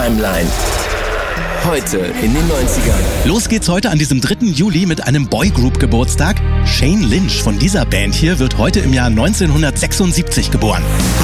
Timeline. Heute in den 90ern. Los geht's heute an diesem 3. Juli mit einem Boygroup-Geburtstag. Shane Lynch von dieser Band hier wird heute im Jahr 1976 geboren.